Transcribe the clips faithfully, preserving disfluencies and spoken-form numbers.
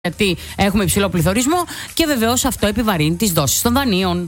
γιατί έχουμε υψηλό πληθωρισμό και βεβαίως αυτό επιβαρύνει τις δόσεις των δανείων.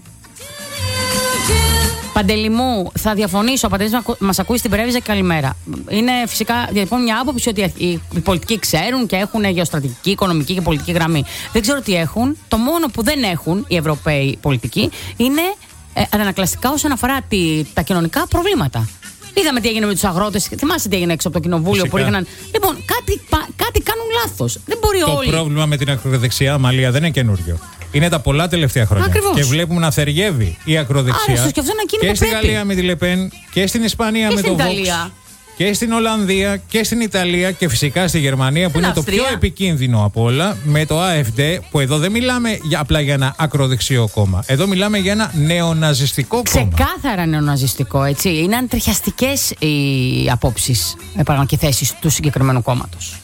Παντελή μου, θα διαφωνήσω. Ο Παντελής μας ακούει στην Πρέβιζα, καλημέρα. Είναι φυσικά λοιπόν μια άποψη ότι οι πολιτικοί ξέρουν και έχουν γεωστρατηγική, οικονομική και πολιτική γραμμή. Δεν ξέρω τι έχουν. Το μόνο που δεν έχουν οι Ευρωπαίοι πολιτικοί είναι ε, αντανακλαστικά όσον αφορά τη, τα κοινωνικά προβλήματα. Είδαμε τι έγινε με τους αγρότες. Θυμάσαι τι έγινε έξω από το κοινοβούλιο που ρίχναν. Λοιπόν, κάτι, πα, κάτι κάνουν λάθος. Δεν μπορεί το όλοι. Το πρόβλημα με την ακροδεξιά, Μαλία, δεν είναι καινούριο. Είναι τα πολλά τελευταία χρόνια. Ακριβώς. Και βλέπουμε να θεργεύει η ακροδεξιά. Άρα, και και στη Γαλλία με τη Λεπέν και στην Ισπανία και με στην το Ιταλία. Vox. Και στην Ολλανδία και στην Ιταλία και φυσικά στη Γερμανία που στην είναι Αυστρία. το πιο επικίνδυνο από όλα, με το έι εφ ντι, που εδώ δεν μιλάμε για, απλά για ένα ακροδεξιό κόμμα. Εδώ μιλάμε για ένα νεοναζιστικό κόμμα. Ξεκάθαρα νεοναζιστικό, έτσι. Είναι αντριχιαστικές οι απόψεις και θέσεις του συγκεκριμένου κόμματος.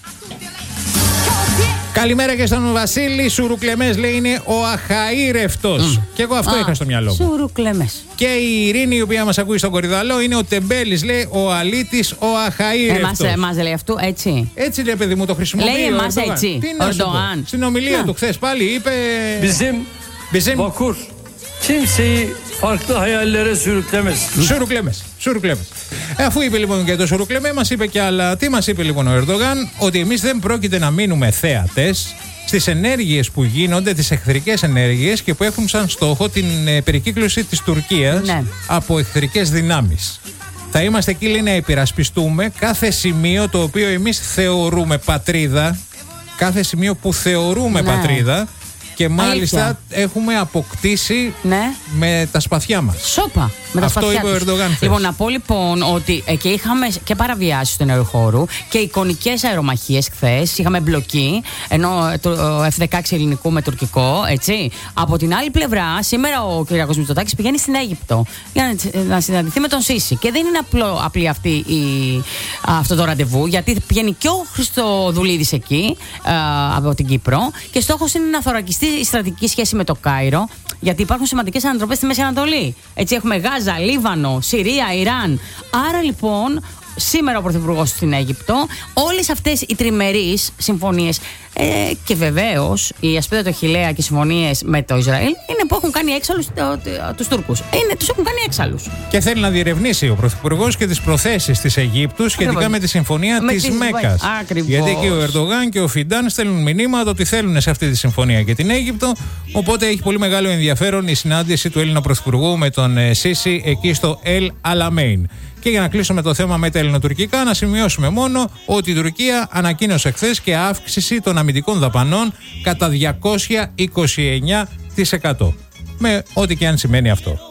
Καλημέρα και στον Βασίλη. Σουρουκλεμές λέει είναι ο αχαήρευτος. Mm. Και εγώ αυτό Α, είχα στο μυαλό μου. Σουρουκλεμές. Και η Ειρήνη, η οποία μας ακούει στον Κορυδαλό, είναι ο Τεμπέλης, λέει ο αλήτης, ο αχαήρευτος. Εμάς, εμάς λέει αυτού, έτσι. Έτσι λέει, παιδί μου, το χρησιμοποιεί. Λέει εμάς ο έτσι. Τι να σου πω. Στην ομιλία να. του χθες πάλι είπε. Bizim Bizim Bakur kimseyi farklı hayallere sürüklemez. Σουρουκλέμες. Σουρουκλέμες. Ε, αφού είπε λοιπόν και το σουρουκλεμέ, μας είπε και άλλα. Τι μας είπε λοιπόν ο Ερντογάν? Ότι εμείς δεν πρόκειται να μείνουμε θέατες στις ενέργειες που γίνονται, τις εχθρικές ενέργειες και που έχουν σαν στόχο την ε, περικύκλωση της Τουρκίας ναι. από εχθρικές δυνάμεις. Θα είμαστε εκεί, λέει, να υπερασπιστούμε κάθε σημείο το οποίο εμείς θεωρούμε πατρίδα, κάθε σημείο που θεωρούμε ναι. πατρίδα. Και μάλιστα Αλήθεια. έχουμε αποκτήσει ναι. με τα σπαθιά μας. Σόπα. Με τα Αυτό σπαθιά είπε ο Ερντογάν. Λοιπόν, να πω λοιπόν ότι ε, και είχαμε και παραβιάσεις του αεροχώρου και εικονικές αερομαχίες χθες. Είχαμε μπλοκή, ενώ το εφ δεκαέξι ελληνικού με τουρκικό, έτσι. Από την άλλη πλευρά, σήμερα ο κ. Μητσοτάκης πηγαίνει στην Αίγυπτο για να, να συναντηθεί με τον Σίση. Και δεν είναι απλό, απλή αυτή η, αυτό το ραντεβού, γιατί πηγαίνει και ο Χριστοδουλίδης εκεί, α, από την Κύπρο, και στόχος είναι να θωρακιστεί η στρατηγική σχέση με το Κάιρο, γιατί υπάρχουν σημαντικές ανατροπές στη Μέση Ανατολή. Έτσι, έχουμε Γάζα, Λίβανο, Συρία, Ιράν. Άρα λοιπόν, σήμερα ο Πρωθυπουργός στην Αίγυπτο, όλες αυτές οι τριμερείς συμφωνίες ε, και βεβαίως η ασπίδα του Χιλέα και οι συμφωνίες με το Ισραήλ είναι που έχουν κάνει έξαλλους τους Τούρκους. Είναι, τους έχουν κάνει έξαλλους. Και θέλει να διερευνήσει ο Πρωθυπουργός και τις προθέσεις της Αιγύπτου σχετικά Ακριβώς. με τη συμφωνία με της τις... Μέκας. Ακριβώς. Γιατί και ο Ερντογάν και ο Φιντάν στέλνουν μηνύματα ότι θέλουν σε αυτή τη συμφωνία και την Αίγυπτο. Οπότε έχει πολύ μεγάλο ενδιαφέρον η συνάντηση του Έλληνα Πρωθυπουργού με τον ε, Σίση εκεί στο Ελ Αλαμέιν. Και για να κλείσουμε το θέμα με τα ελληνοτουρκικά, να σημειώσουμε μόνο ότι η Τουρκία ανακοίνωσε χθες και αύξηση των αμυντικών δαπανών κατά διακόσια είκοσι εννέα τοις εκατό. Με ό,τι και αν σημαίνει αυτό.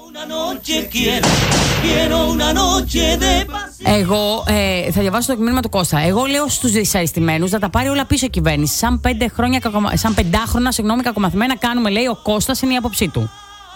Εγώ ε, θα διαβάσω το μήνυμα του Κώστα. Εγώ λέω στους δυσαρεστημένους να τα πάρει όλα πίσω η κυβέρνηση. Σαν, πέντε χρόνια, σαν πεντάχρονα συγγνώμη, κακομαθημένα κάνουμε, λέει ο Κώστας, είναι η άποψή του.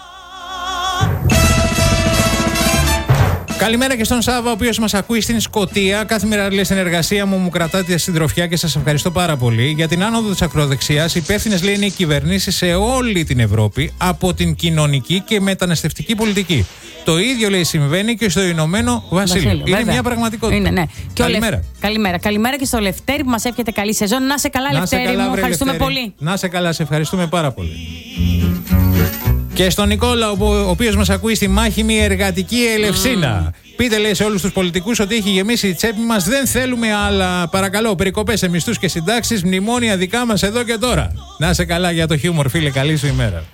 Καλημέρα και στον Σάβα, ο οποίος μας ακούει στην Σκωτία. Κάθε μέρα, λέει, στην εργασία μου, μου κρατάτε συντροφιά και σας ευχαριστώ πάρα πολύ. Για την άνοδο της ακροδεξιάς, υπεύθυνες, λέει, είναι οι κυβερνήσεις σε όλη την Ευρώπη από την κοινωνική και μεταναστευτική πολιτική. Το ίδιο, λέει, συμβαίνει και στο Ηνωμένο Βασίλειο. Είναι βέβαια μια πραγματικότητα. Είναι, ναι. Καλημέρα. Λευ... Καλημέρα. Καλημέρα και στο Λευτέρη που μας εύχεται καλή σεζόν. Να σε καλά, να Λευτέρη, καλά, μου. Βρε, ευχαριστούμε Λευτέρη. πολύ. Να σε καλά, σε ευχαριστούμε πάρα πολύ. Και στον Νικόλα, ο οποίος μας ακούει στη μάχημη εργατική Ελευσίνα. Mm. Πείτε, λέει, σε όλους τους πολιτικούς ότι έχει γεμίσει η τσέπη μας. Δεν θέλουμε άλλα. Παρακαλώ, περικοπές σε μισθούς και συντάξεις. Μνημόνια δικά μας εδώ και τώρα. Να είσαι καλά για το χιούμορ, φίλε. Καλή σου ημέρα.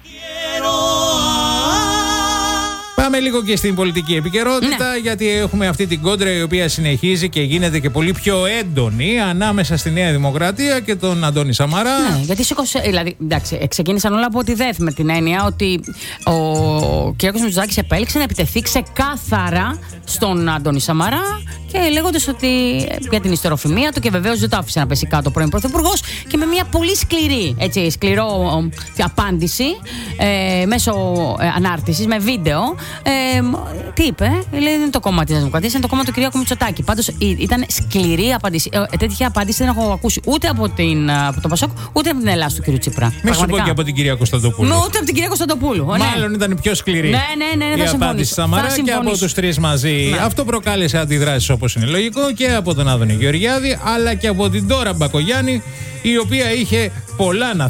Πάμε λίγο και στην πολιτική επικαιρότητα, ναι. γιατί έχουμε αυτή την κόντρα η οποία συνεχίζει και γίνεται και πολύ πιο έντονη ανάμεσα στη Νέα Δημοκρατία και τον Αντώνη Σαμαρά. Ναι, γιατί σήκωσε, δηλαδή, εντάξει, ξεκίνησαν όλα από τη ΔΕΘ με την έννοια ότι ο κ. Μητσοτάκης επέλεξε να επιτεθεί ξεκάθαρα στον Αντώνη Σαμαρά και λέγοντας ότι για την ιστεροφημία του, και βεβαίως δεν το άφησε να πέσει κάτω ο πρώην Πρωθυπουργός, και με μια πολύ σκληρή, έτσι, σκληρό ε, απάντηση ε, μέσω ε, ανάρτησης με βίντεο. Ε, τι είπε, λέει, δεν είναι το κόμμα της Δημοκρατίας, είναι το κόμμα του κ. Μητσοτάκη. Πάντως ήταν σκληρή απάντηση. Ε, τέτοια απάντηση δεν έχω ακούσει ούτε από, την, από το Πασόκ, ούτε από την Ελλάδα του κ. Τσίπρα. Μην σου πω και από την κυρία Κωνσταντοπούλου. Μ, ούτε από την κυρία Κωνσταντοπούλου. Μάλλον ναι. ήταν πιο σκληρή ναι, ναι, ναι, ναι, η απάντηση Σαμαρά και από τους τρεις μαζί. Ναι. Αυτό προκάλεσε αντιδράσεις, όπως είναι λογικό, και από τον Άδωνη Γεωργιάδη, αλλά και από την Ντόρα Μπακογιάννη, η οποία είχε πολλά να